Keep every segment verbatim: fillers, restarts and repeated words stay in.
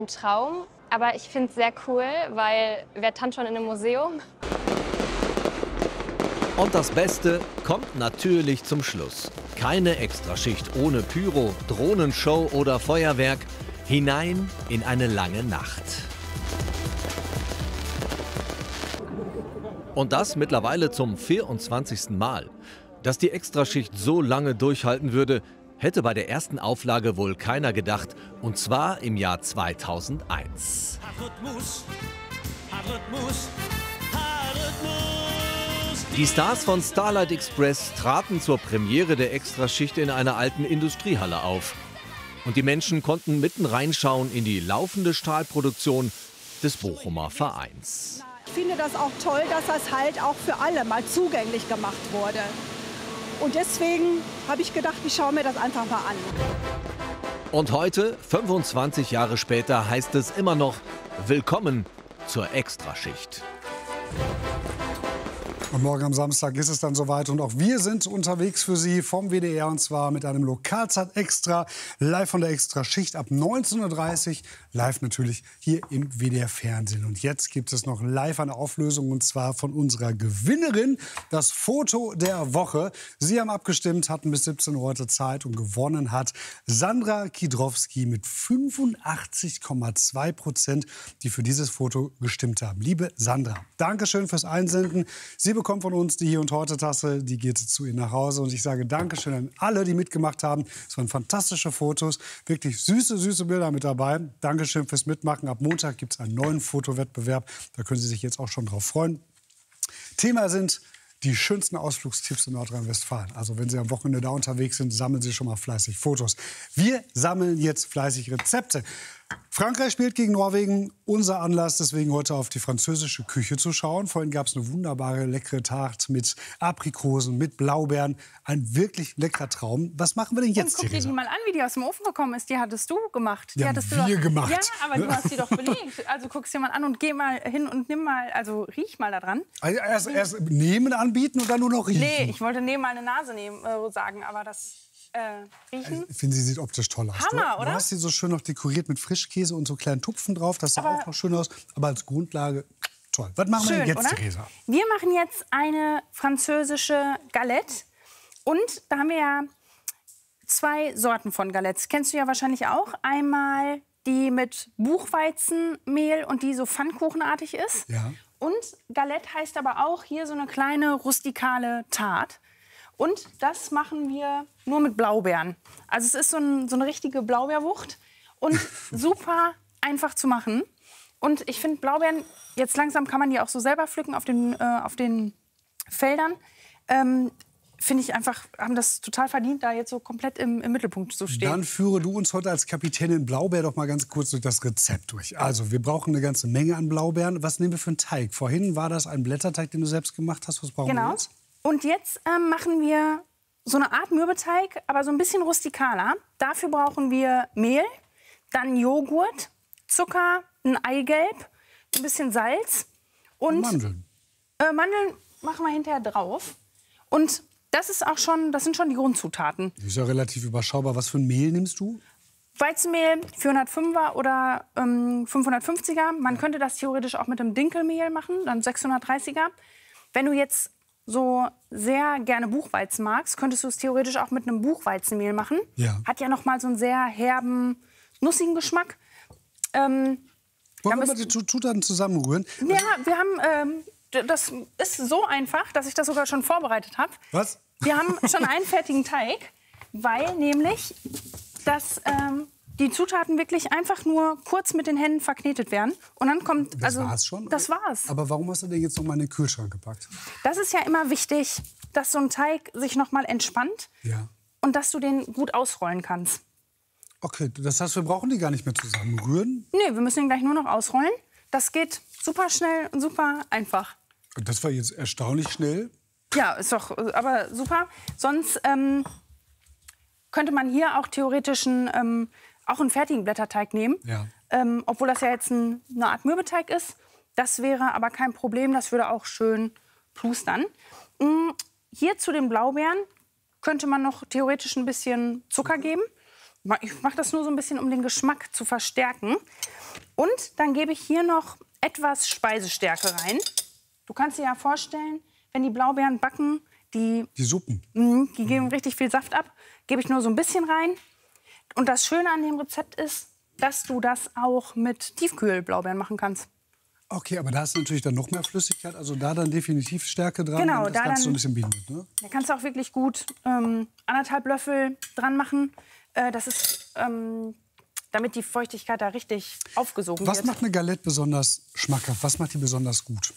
Ein Traum, aber ich finde es sehr cool, weil wer tanzt schon in einem Museum? Und das Beste kommt natürlich zum Schluss. Keine Extraschicht ohne Pyro, Drohnenshow oder Feuerwerk. Hinein in eine lange Nacht. Und das mittlerweile zum vierundzwanzigsten Mal. Dass die Extraschicht so lange durchhalten würde, hätte bei der ersten Auflage wohl keiner gedacht. Und zwar im Jahr zweitausendeins. Die Stars von Starlight Express traten zur Premiere der Extraschicht in einer alten Industriehalle auf. Und die Menschen konnten mitten reinschauen in die laufende Stahlproduktion des Bochumer Vereins. Ich finde das auch toll, dass das halt auch für alle mal zugänglich gemacht wurde. Und deswegen habe ich gedacht, ich schaue mir das einfach mal an. Und heute, fünfundzwanzig Jahre später, heißt es immer noch: Willkommen zur Extraschicht. Und morgen am Samstag ist es dann soweit und auch wir sind unterwegs für Sie vom W D R und zwar mit einem Lokalzeit Extra, live von der Extraschicht ab neunzehn Uhr dreißig, live natürlich hier im W D R Fernsehen. Und jetzt gibt es noch live eine Auflösung und zwar von unserer Gewinnerin, das Foto der Woche. Sie haben abgestimmt, hatten bis siebzehn Uhr heute Zeit und gewonnen hat Sandra Kidrowski mit fünfundachtzig Komma zwei Prozent, die für dieses Foto gestimmt haben. Liebe Sandra, Dankeschön fürs Einsenden. Sie bekommt von uns die Hier- und Heute-Tasse, die geht zu Ihnen nach Hause. Und ich sage Dankeschön an alle, die mitgemacht haben. Es waren fantastische Fotos, wirklich süße, süße Bilder mit dabei. Dankeschön fürs Mitmachen. Ab Montag gibt es einen neuen Fotowettbewerb. Da können Sie sich jetzt auch schon drauf freuen. Thema sind die schönsten Ausflugstipps in Nordrhein-Westfalen. Also wenn Sie am Wochenende da unterwegs sind, sammeln Sie schon mal fleißig Fotos. Wir sammeln jetzt fleißig Rezepte. Frankreich spielt gegen Norwegen. Unser Anlass, deswegen heute auf die französische Küche zu schauen. Vorhin gab es eine wunderbare, leckere Tarte mit Aprikosen, mit Blaubeeren. Ein wirklich leckerer Traum. Was machen wir denn jetzt, Und guck dir die mal an, wie die aus dem Ofen gekommen ist. Die hattest du gemacht. Die Die haben hattest du wir doch, gemacht. Ja, aber du hast die doch belegt. Also guck's dir mal an und geh mal hin und nimm mal, also riech mal da dran. Also erst, erst nehmen, anbieten und dann nur noch riechen. Nee, ich wollte nehmen mal eine Nase nehmen, äh, sagen, aber das äh, riechen. Ich finde, sie sieht optisch toll aus. Hammer, du, oder? Du hast sie so schön noch dekoriert mit Frischkäse und so kleinen Tupfen drauf. Das sah Aber auch noch schön aus. Aber als Grundlage toll. Was machen wir Schön, denn jetzt, oder? Theresa? Wir machen jetzt eine französische Galette. Und da haben wir ja zwei Sorten von Galettes. Kennst du ja wahrscheinlich auch. Einmal die mit Buchweizenmehl und die so pfannkuchenartig ist. Ja. Und Galette heißt aber auch hier so eine kleine rustikale Tarte. Und das machen wir nur mit Blaubeeren. Also es ist so, ein, so eine richtige Blaubeerwucht und super einfach zu machen. Und ich finde Blaubeeren, jetzt langsam kann man die auch so selber pflücken auf den, äh, auf den Feldern. Ähm, finde ich einfach, haben das total verdient, da jetzt so komplett im, im Mittelpunkt zu stehen. Dann führe du uns heute als Kapitänin Blaubeer doch mal ganz kurz durch das Rezept durch. Also, wir brauchen eine ganze Menge an Blaubeeren. Was nehmen wir für einen Teig? Vorhin war das ein Blätterteig, den du selbst gemacht hast. Was brauchen wir Genau. jetzt? Und jetzt ähm, machen wir so eine Art Mürbeteig, aber so ein bisschen rustikaler. Dafür brauchen wir Mehl, dann Joghurt, Zucker, ein Eigelb, ein bisschen Salz und, Und Mandeln. Äh, Mandeln machen wir hinterher drauf. Und das ist auch schon, das sind schon die Grundzutaten. Das ist ja relativ überschaubar. Was für ein Mehl nimmst du? Weizenmehl vierhundertfünfer oder ähm, fünfhundertfünfziger. Man könnte das theoretisch auch mit einem Dinkelmehl machen, dann sechshundertdreißiger. Wenn du jetzt so sehr gerne Buchweizen magst, könntest du es theoretisch auch mit einem Buchweizenmehl machen. Ja. Hat ja noch mal so einen sehr herben, nussigen Geschmack. Ähm, Wollen wir müsst- mal die Zu- Zutaten zusammenrühren? ja, wir haben, ähm, d- das ist so einfach, dass ich das sogar schon vorbereitet habe. Was? Wir haben schon einen fertigen Teig, weil nämlich das, ähm, die Zutaten wirklich einfach nur kurz mit den Händen verknetet werden. Und dann kommt, Das also, war's schon? Das war's. Aber warum hast du den jetzt noch mal in den Kühlschrank gepackt? Das ist ja immer wichtig, dass so ein Teig sich noch mal entspannt Ja. und dass du den gut ausrollen kannst. Okay, das heißt, wir brauchen die gar nicht mehr zusammenrühren. Nee, wir müssen ihn gleich nur noch ausrollen. Das geht super schnell und super einfach. Das war jetzt erstaunlich schnell. Ja, ist doch, äh, aber super. Sonst ähm, könnte man hier auch theoretisch einen, ähm, auch einen fertigen Blätterteig nehmen. Ja. Ähm, obwohl das ja jetzt ein, eine Art Mürbeteig ist. Das wäre aber kein Problem. Das würde auch schön plustern. Mm, hier zu den Blaubeeren könnte man noch theoretisch ein bisschen Zucker geben. Ich mache das nur so ein bisschen, um den Geschmack zu verstärken. Und dann gebe ich hier noch etwas Speisestärke rein. Du kannst dir ja vorstellen, wenn die Blaubeeren backen, die, die Suppen, mh, die geben richtig viel Saft ab. Gebe ich nur so ein bisschen rein. Und das Schöne an dem Rezept ist, dass du das auch mit Tiefkühlblaubeeren machen kannst. Okay, aber da ist natürlich dann noch mehr Flüssigkeit, also da dann definitiv Stärke dran, genau, damit das da Ganze dann, so ein bisschen bindet. Ne? Da kannst du auch wirklich gut ähm, anderthalb Löffel dran machen. Äh, das ist, ähm, damit die Feuchtigkeit da richtig aufgesogen Was wird. macht eine Galette besonders schmackhaft? Was macht die besonders gut?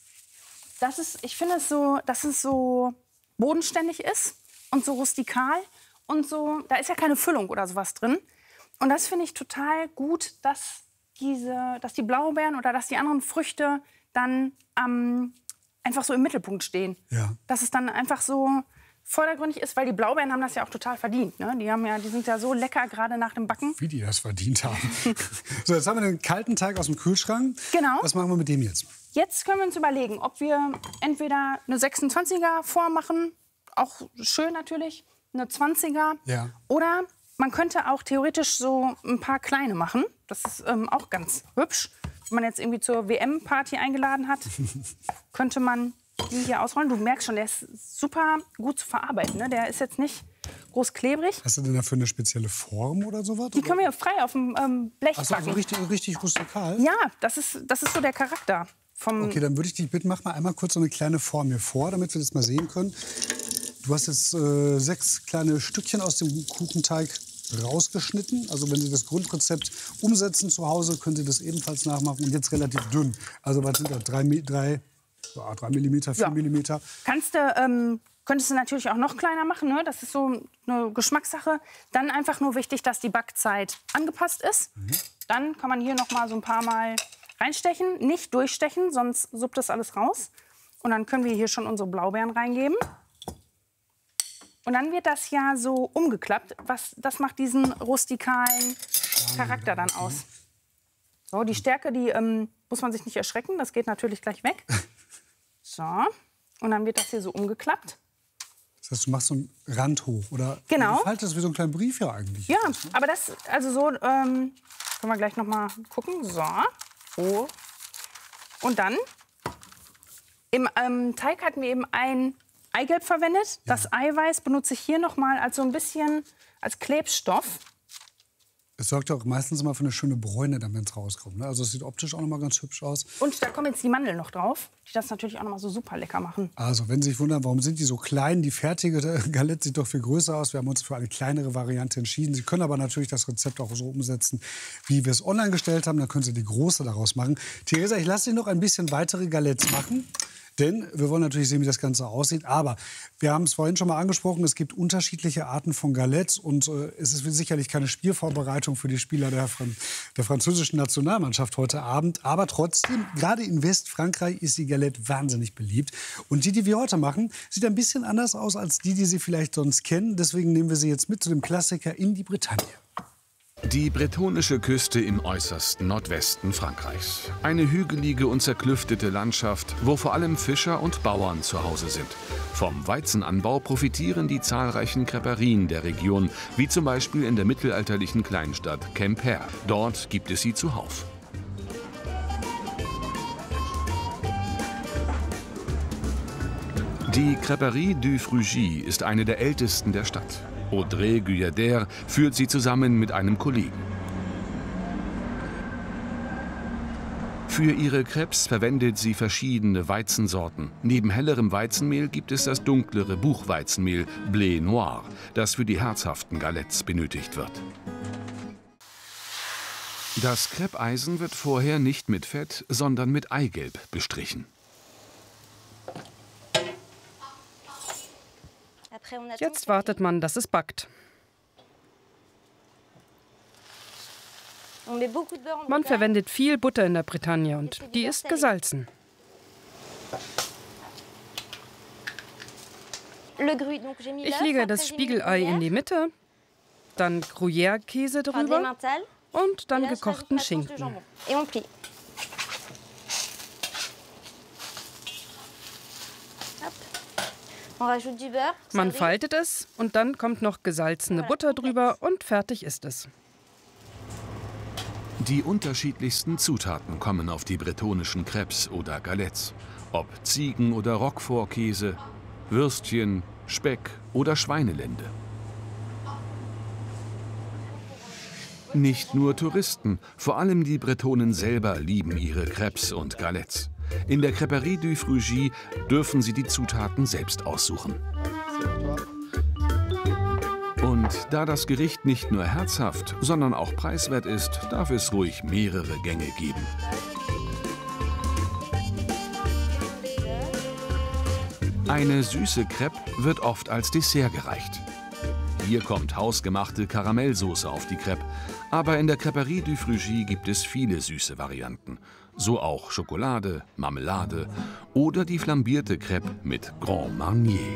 Das ist, ich finde es so, dass es so bodenständig ist und so rustikal und so, da ist ja keine Füllung oder sowas drin. Und das finde ich total gut, dass, diese, dass die Blaubeeren oder dass die anderen Früchte dann ähm, einfach so im Mittelpunkt stehen. Ja. Dass es dann einfach so vordergründig ist, weil die Blaubeeren haben das ja auch total verdient. Ne? Die, haben ja, die sind ja so lecker, gerade nach dem Backen. Wie die das verdient haben. So, jetzt haben wir den kalten Teig aus dem Kühlschrank. Genau. Was machen wir mit dem jetzt? Jetzt können wir uns überlegen, ob wir entweder eine sechsundzwanziger Form machen, auch schön natürlich, eine zwanziger. Ja. Oder man könnte auch theoretisch so ein paar kleine machen. Das ist ähm, auch ganz hübsch. Wenn man jetzt irgendwie zur W M-Party eingeladen hat, könnte man die hier ausrollen. Du merkst schon, der ist super gut zu verarbeiten. Ne? Der ist jetzt nicht groß klebrig. Hast du denn dafür eine spezielle Form oder sowas? Die können wir frei auf dem ähm, Blech Ach so, backen. also richtig, richtig rustikal? Ja, das ist, das ist so der Charakter. Vom Okay, dann würde ich dich bitten, mach mal einmal kurz so eine kleine Form hier vor, damit wir das mal sehen können. Du hast jetzt äh, sechs kleine Stückchen aus dem Kuchenteig rausgeschnitten. Also wenn Sie das Grundrezept umsetzen zu Hause, können Sie das ebenfalls nachmachen. Und jetzt relativ dünn. Also was sind das? Drei, drei, ja, drei Millimeter, vier Ja. Millimeter. Kannst du, ähm, könntest du natürlich auch noch kleiner machen. Ne? Das ist so eine Geschmackssache. Dann einfach nur wichtig, dass die Backzeit angepasst ist. Mhm. Dann kann man hier noch mal so ein paar Mal reinstechen. Nicht durchstechen, sonst suppt das alles raus. Und dann können wir hier schon unsere Blaubeeren reingeben. Und dann wird das ja so umgeklappt. Was, das macht diesen rustikalen Charakter dann aus. So, die Stärke, die ähm, muss man sich nicht erschrecken. Das geht natürlich gleich weg. So, und dann wird das hier so umgeklappt. Das heißt, du machst so einen Rand hoch, oder? Genau. Du faltest das wie so ein kleiner Brief ja eigentlich. Ja, aber das, also so, ähm, können wir gleich noch mal gucken. So, oh. Und dann, im ähm, Teig hatten wir eben ein Eigelb verwendet. Ja. Das Eiweiß benutze ich hier noch mal als so ein bisschen als Klebstoff. Es sorgt ja auch meistens immer für eine schöne Bräune, dann, wenn es rauskommt. Ne? Also es sieht optisch auch noch mal ganz hübsch aus. Und da kommen jetzt die Mandeln noch drauf, die das natürlich auch noch mal so super lecker machen. Also, wenn Sie sich wundern, warum sind die so klein? Die fertige Galette sieht doch viel größer aus. Wir haben uns für eine kleinere Variante entschieden. Sie können aber natürlich das Rezept auch so umsetzen, wie wir es online gestellt haben. Dann können Sie die große daraus machen. Theresa, ich lasse Sie noch ein bisschen weitere Galettes machen. Denn wir wollen natürlich sehen, wie das Ganze aussieht. Aber wir haben es vorhin schon mal angesprochen, es gibt unterschiedliche Arten von Galettes. Und äh, es ist sicherlich keine Spielvorbereitung für die Spieler der, Fran der französischen Nationalmannschaft heute Abend. Aber trotzdem, gerade in Westfrankreich ist die Galette wahnsinnig beliebt. Und die, die wir heute machen, sieht ein bisschen anders aus als die, die Sie vielleicht sonst kennen. Deswegen nehmen wir sie jetzt mit zu dem Klassiker in die Bretagne. Die bretonische Küste im äußersten Nordwesten Frankreichs. Eine hügelige und zerklüftete Landschaft, wo vor allem Fischer und Bauern zu Hause sind. Vom Weizenanbau profitieren die zahlreichen Crêperien der Region, wie zum Beispiel in der mittelalterlichen Kleinstadt Quimper. Dort gibt es sie zuhauf. Die Crêperie du Frugy ist eine der ältesten der Stadt. Audrey Guyader führt sie zusammen mit einem Kollegen. Für ihre Crêpes verwendet sie verschiedene Weizensorten. Neben hellerem Weizenmehl gibt es das dunklere Buchweizenmehl Blé Noir, das für die herzhaften Galettes benötigt wird. Das Crêpeisen wird vorher nicht mit Fett, sondern mit Eigelb bestrichen. Jetzt wartet man, dass es backt. Man verwendet viel Butter in der Bretagne und die ist gesalzen. Ich lege das Spiegelei in die Mitte, dann Gruyère-Käse drüber und dann gekochten Schinken. Man faltet es und dann kommt noch gesalzene Butter drüber und fertig ist es. Die unterschiedlichsten Zutaten kommen auf die bretonischen Crêpes oder Galettes. Ob Ziegen- oder Roquefort-Käse, Würstchen, Speck oder Schweinelende. Nicht nur Touristen, vor allem die Bretonen selber lieben ihre Crêpes und Galettes. In der Crêperie du Frugy dürfen sie die Zutaten selbst aussuchen. Und da das Gericht nicht nur herzhaft, sondern auch preiswert ist, darf es ruhig mehrere Gänge geben. Eine süße Crêpe wird oft als Dessert gereicht. Hier kommt hausgemachte Karamellsoße auf die Crêpe. Aber in der Crêperie du Frugy gibt es viele süße Varianten. So auch Schokolade, Marmelade oder die flambierte Crêpe mit Grand Marnier.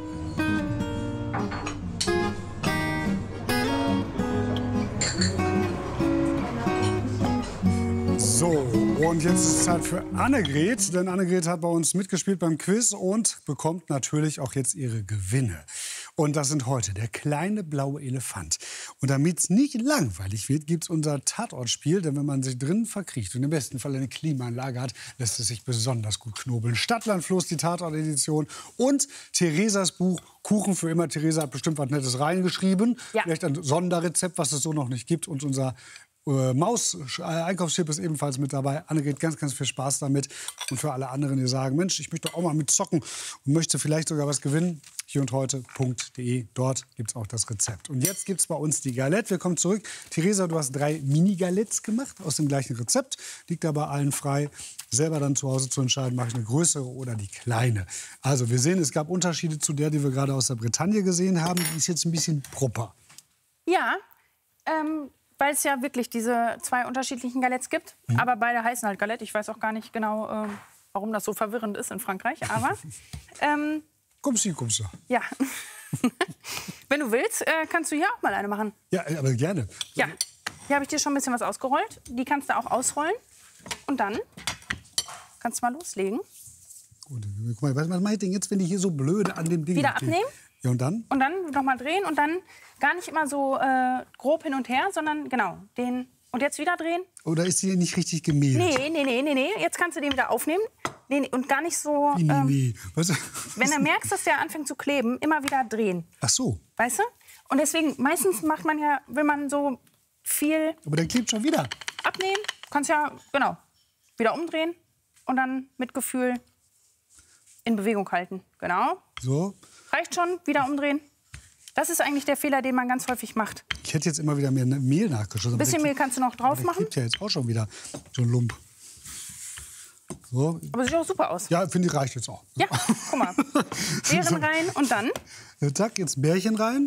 So, und jetzt ist es Zeit für Annegret, denn Annegret hat bei uns mitgespielt beim Quiz und bekommt natürlich auch jetzt ihre Gewinne. Und das sind heute der kleine blaue Elefant. Und damit es nicht langweilig wird, gibt es unser Tatortspiel, denn wenn man sich drinnen verkriecht und im besten Fall eine Klimaanlage hat, lässt es sich besonders gut knobeln. Stadtland Fluss, die Tatort-Edition und Theresas Buch Kuchen für immer. Theresa hat bestimmt was Nettes reingeschrieben. Ja. Vielleicht ein Sonderrezept, was es so noch nicht gibt. Und unser Äh, Maus-Einkaufschip ist ebenfalls mit dabei. Annegret, ganz, ganz viel Spaß damit. Und für alle anderen, die sagen, Mensch, ich möchte auch mal mit zocken und möchte vielleicht sogar was gewinnen, hier und heute punkt de, dort gibt es auch das Rezept. Und jetzt gibt es bei uns die Galette. Wir kommen zurück. Theresa, du hast drei Mini-Galettes gemacht aus dem gleichen Rezept. Liegt aber allen frei, selber dann zu Hause zu entscheiden, mache ich eine größere oder die kleine. Also wir sehen, es gab Unterschiede zu der, die wir gerade aus der Bretagne gesehen haben. Die ist jetzt ein bisschen proper. Ja, ähm... weil es ja wirklich diese zwei unterschiedlichen Galettes gibt. Mhm. Aber beide heißen halt Galette. Ich weiß auch gar nicht genau, äh, warum das so verwirrend ist in Frankreich. Aber ähm, komm sie, komm sie. Ja. Wenn du willst, äh, kannst du hier auch mal eine machen. Ja, aber gerne. Ja, hier habe ich dir schon ein bisschen was ausgerollt. Die kannst du auch ausrollen. Und dann kannst du mal loslegen. Gut, guck mal, was mache ich denn jetzt, wenn die hier so blöde an dem Ding wieder stehen? Abnehmen. Ja, und dann? Und dann noch mal drehen und dann gar nicht immer so äh, grob hin und her, sondern genau, den und jetzt wieder drehen. Oder ist die nicht richtig gemehlt? Nee, nee, nee, nee, nee. Jetzt kannst du den wieder aufnehmen. Nee, nee, und gar nicht so. Nee, nee, nee. Was? Ähm, wenn du merkst, dass der anfängt zu kleben, immer wieder drehen. Ach so. Weißt du? Und deswegen, meistens macht man ja, will man so viel. Aber der klebt schon wieder. Abnehmen, kannst ja, genau, wieder umdrehen und dann mit Gefühl in Bewegung halten. Genau. So. Reicht schon, wieder umdrehen. Das ist eigentlich der Fehler, den man ganz häufig macht. Ich hätte jetzt immer wieder mehr Mehl nachgeschossen. Ein bisschen Mehl kannst du noch drauf machen. Das ja jetzt auch schon wieder so ein Lump. So. Aber sieht auch super aus. Ja, finde ich, reicht jetzt auch. Ja, guck mal. Beeren rein und dann? Zack, jetzt Bärchen rein.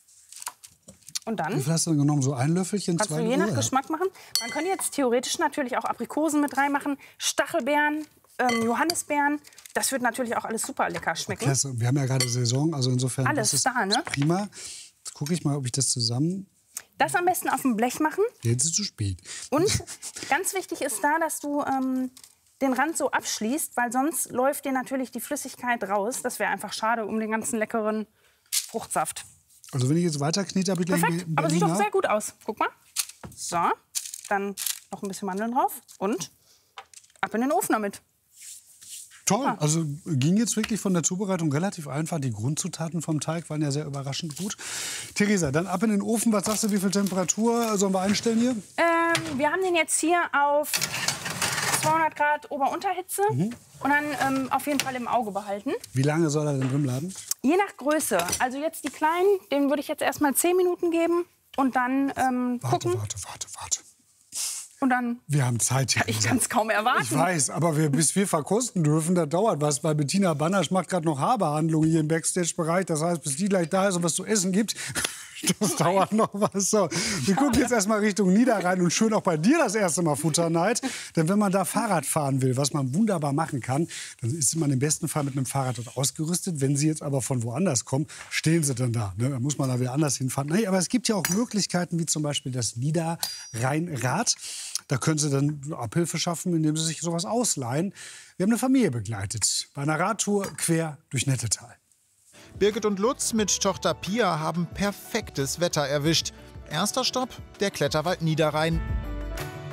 Und dann? Wie viel hast du denn genommen? So ein Löffelchen, kannst zwei du je nach Uhr, Geschmack machen. Man könnte jetzt theoretisch natürlich auch Aprikosen mit reinmachen, Stachelbeeren, ähm, Johannisbeeren. Das wird natürlich auch alles super lecker schmecken. Klasse. Wir haben ja gerade Saison, also insofern alles das ist da, ne? prima. Jetzt gucke ich mal, ob ich das zusammen... Das am besten auf dem Blech machen. Jetzt ist es zu spät. Und ganz wichtig ist da, dass du ähm, den Rand so abschließt, weil sonst läuft dir natürlich die Flüssigkeit raus. Das wäre einfach schade um den ganzen leckeren Fruchtsaft. Also wenn ich jetzt weiter knete, habe ich gleich Perfekt, aber sieht doch sehr gut aus. Guck mal. So, dann noch ein bisschen Mandeln drauf und ab in den Ofen damit. Toll, also ging jetzt wirklich von der Zubereitung relativ einfach. Die Grundzutaten vom Teig waren ja sehr überraschend gut. Theresa, dann ab in den Ofen. Was sagst du, wie viel Temperatur sollen wir einstellen hier? Ähm, wir haben den jetzt hier auf zweihundert Grad Ober-Unterhitze mhm. und dann ähm, auf jeden Fall im Auge behalten. Wie lange soll er denn drin bleiben? Je nach Größe. Also jetzt die kleinen, denen würde ich jetzt erst mal zehn Minuten geben und dann ähm, warte, gucken. Warte, warte, warte. Und dann, wir haben Zeit. Ja, ich kann es kaum erwarten. Ich weiß, aber wir, bis wir verkosten dürfen, das dauert was. Weil Bettina Banasch macht gerade noch Haarbehandlung hier im Backstage-Bereich. Das heißt, bis die gleich da ist und was zu essen gibt, das dauert noch was. So, wir gucken jetzt erstmal Richtung Niederrhein und schön auch bei dir das erste Mal Futterneid. Denn wenn man da Fahrrad fahren will, was man wunderbar machen kann, dann ist man im besten Fall mit einem Fahrrad dort ausgerüstet. Wenn Sie jetzt aber von woanders kommen, stehen Sie dann da. Ne? Da muss man da wieder anders hinfahren. Nee, aber es gibt ja auch Möglichkeiten, wie zum Beispiel das Niederrheinrad. Da können Sie dann Abhilfe schaffen, indem Sie sich sowas ausleihen. Wir haben eine Familie begleitet bei einer Radtour quer durch Nettetal. Birgit und Lutz mit Tochter Pia haben perfektes Wetter erwischt. Erster Stopp, der Kletterwald Niederrhein.